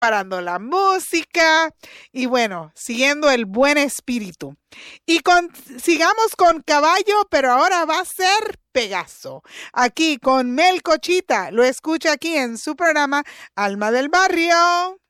parando la música y bueno, siguiendo el buen espíritu. Y sigamos con Caballo, pero ahora va a ser Pegaso. Aquí con Melcochita, lo escucha aquí en su programa Alma del Barrio.